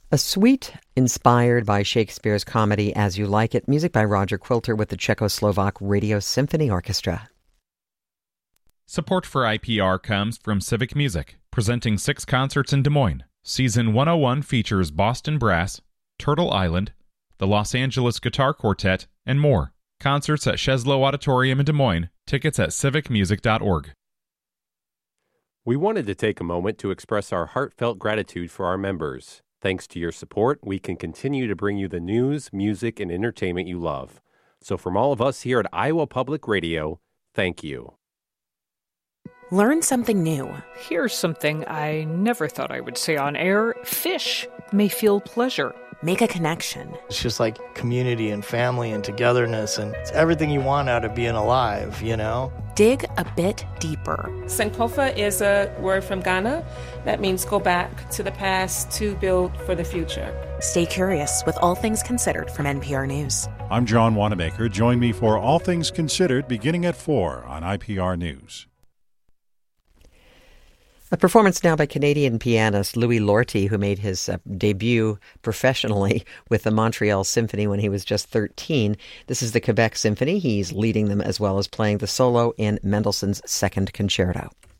A suite inspired by Shakespeare's comedy As You Like It, music by Roger Quilter with the Czechoslovak Radio Symphony Orchestra. Support for IPR comes from Civic Music, presenting 6 concerts in Des Moines. Season 101 features Boston Brass, Turtle Island, the Los Angeles Guitar Quartet, and more. Concerts at Cheslow Auditorium in Des Moines. Tickets at civicmusic.org. We wanted to take a moment to express our heartfelt gratitude for our members. Thanks to your support, we can continue to bring you the news, music, and entertainment you love. So from all of us here at Iowa Public Radio, thank you. Learn something new. Here's something I never thought I would say on air. Fish may feel pleasure. Make a connection. It's just like community and family and togetherness, and it's everything you want out of being alive, you know? Dig a bit deeper. Sankofa is a word from Ghana that means go back to the past to build for the future. Stay curious with All Things Considered from NPR News. I'm John Wanamaker. Join me for All Things Considered beginning at 4 on IPR News. A performance now by Canadian pianist Louis Lortie, who made his debut professionally with the Montreal Symphony when he was just 13. This is the Quebec Symphony. He's leading them as well as playing the solo in Mendelssohn's Second Concerto.